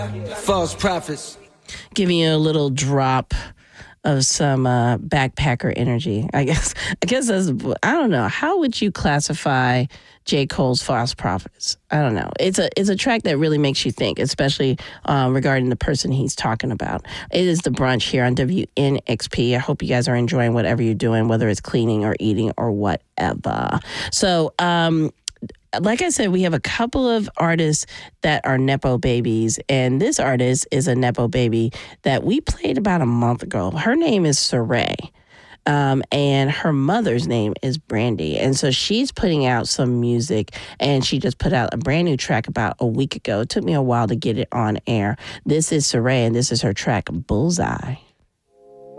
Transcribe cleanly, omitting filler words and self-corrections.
False prophets. Giving you a little drop of some backpacker energy. I guess that's, I don't know. How would you classify J. Cole's False Prophets? I don't know. It's a track that really makes you think, especially regarding the person he's talking about. It is The Brunch here on WNXP. I hope you guys are enjoying whatever you're doing, whether it's cleaning or eating or whatever. So, like I said, we have a couple of artists that are Nepo babies, and this artist is a Nepo baby that we played about a month ago. Her name is Saray, and her mother's name is Brandy, and so she's putting out some music, and she just put out a brand new track about a week ago. It took me a while to get it on air. This is Saray, and this is her track, Bullseye.